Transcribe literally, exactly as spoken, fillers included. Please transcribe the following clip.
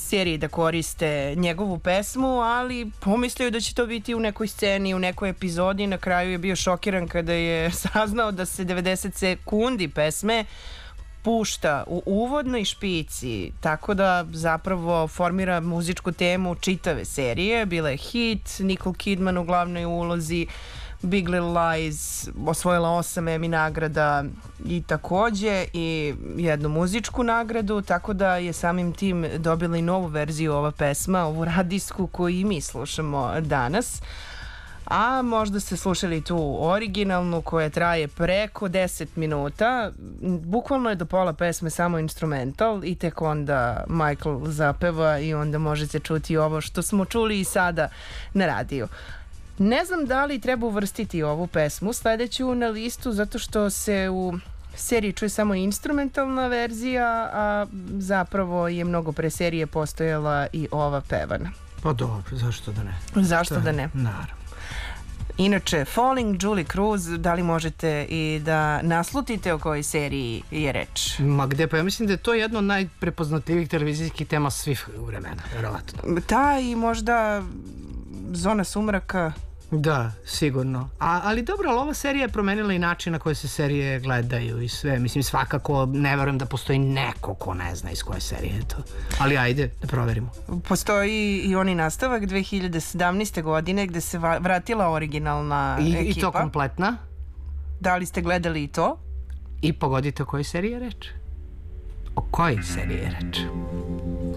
seriji da koriste njegovu pesmu, ali pomislio da će to biti u nekoj sceni, u nekoj epizodi. Na kraju je bio šokiran kada je saznao da se devedeset sekundi pesme pušta u uvodnoj špici, tako da zapravo formira muzičku temu čitave serije. Bila je hit, Nicole Kidman u glavnoj ulozi, Big Little Lies osvojila osam Emmy nagrada i takođe i jednu muzičku nagradu, tako da je samim tim dobila i novu verziju ova pesma, ovu radijsku koju i mi slušamo danas. A možda ste slušali tu originalnu koja traje preko deset minuta. Bukvalno je do pola pesme samo instrumental i tek onda Michael zapeva i onda možete čuti ovo što smo čuli i sada na radiju. Ne znam da li treba uvrstiti ovu pesmu sledeću na listu, zato što se u seriji čuje samo instrumentalna verzija, a zapravo je mnogo pre serije postojala i ova pevana. Pa dobro, zašto da ne? Zašto da ne? Naravno. Inače, Falling, Julie Cruz, da li možete i da naslutite o kojoj seriji je reč? Ma gde, pa ja mislim da je to jedno od najprepoznatljivih televizijskih tema svih vremena, verovatno. Ta i možda Zona sumraka. Da, sigurno. A, ali dobro, ali ova serija je promenila i način na koje se serije gledaju i sve. Mislim, svakako ne verujem da postoji neko ko ne zna iz koje serije je to. Ali ajde, da proverimo. Postoji i oni nastavak dve hiljade sedamnaeste. godine gde se vratila originalna I, ekipa. I to kompletna. Da li ste gledali i to? I pogodite o kojoj seriji je reč. O kojoj seriji je reč?